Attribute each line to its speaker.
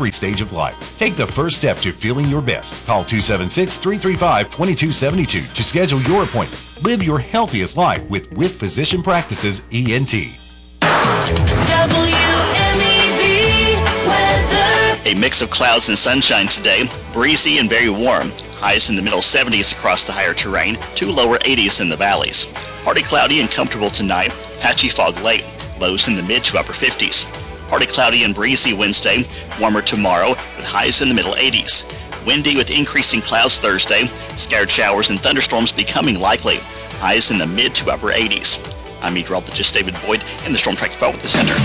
Speaker 1: every stage of life. Take the first step to feeling your best. Call 276-335-2272 to schedule your appointment. Live your healthiest life with Physician Practices ENT.
Speaker 2: WMEV weather.
Speaker 3: A mix of clouds and sunshine today, breezy and very warm. Highs in the middle 70s across the higher terrain, to lower 80s in the valleys. Partly cloudy and comfortable tonight, patchy fog late, lows in the mid to upper 50s. Partly cloudy and breezy Wednesday, warmer tomorrow with highs in the middle 80s. Windy with increasing clouds Thursday, scattered showers and thunderstorms becoming likely. Highs in the mid to upper 80s. I'm meteorologist David Boyd in the Storm Track 5 with the center.